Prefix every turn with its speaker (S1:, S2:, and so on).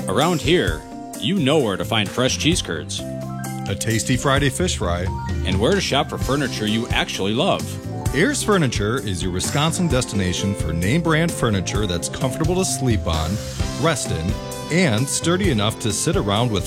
S1: Around here, you know where to find fresh cheese curds
S2: a tasty Friday fish fry,
S1: and where to shop for furniture you actually love.
S2: Ayers Furniture is your Wisconsin destination for name brand furniture that's comfortable to sleep on, rest in, and sturdy enough to sit around with